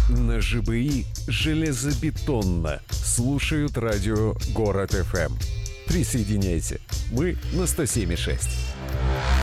на ЖБИ железобетонно слушают радио Город ФМ. Присоединяйся. Мы на 107,6.